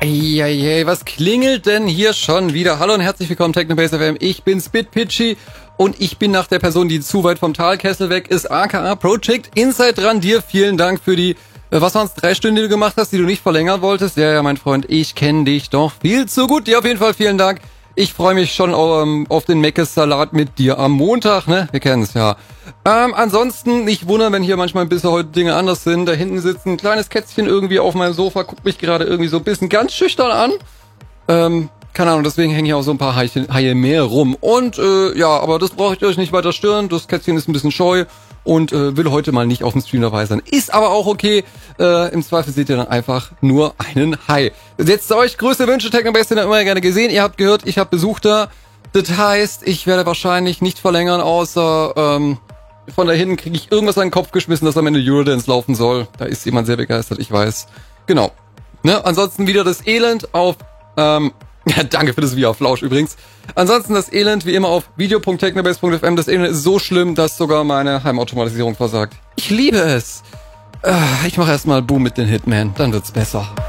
Eieiei, was klingelt denn hier schon wieder? Hallo und herzlich willkommen, Technobase FM. Ich bin Spitpitchy und ich bin nach der Person, die zu weit vom Talkessel weg ist, aka Project Inside dran. Dir vielen Dank für die, was waren's, 3 Stunden, die du gemacht hast, die du nicht verlängern wolltest. Ja, mein Freund, ich kenne dich doch viel zu gut. Dir auf jeden Fall vielen Dank. Ich freue mich schon auf den Meckes-Salat mit dir am Montag, ne? Wir kennen's ja. Ansonsten nicht wundern, wenn hier manchmal ein bisschen heute Dinge anders sind. Da hinten sitzt ein kleines Kätzchen irgendwie auf meinem Sofa, guckt mich gerade irgendwie so ein bisschen ganz schüchtern an. Keine Ahnung, deswegen hängen hier auch so ein paar Haie mehr rum. Und ja, aber das braucht ihr euch nicht weiter stören. Das Kätzchen ist ein bisschen scheu und will heute mal nicht auf dem Stream dabei sein. Ist aber auch okay. Im Zweifel seht ihr dann einfach nur einen Hai. Setzt euch größte Wünsche, Technobase, den immer gerne gesehen. Ihr habt gehört, ich habe Besuch da. Das heißt, ich werde wahrscheinlich nicht verlängern, außer von da hinten kriege ich irgendwas an den Kopf geschmissen, dass am Ende Eurodance laufen soll. Da ist jemand sehr begeistert, ich weiß. Genau. Ne? Ansonsten wieder das Elend auf ja, danke für das Wie auf Flausch übrigens. Ansonsten das Elend wie immer auf video.technobase.fm. Das Elend ist so schlimm, dass sogar meine Heimautomatisierung versagt. Ich liebe es. Ich mache erstmal Boom mit den Hitman, dann wird's besser.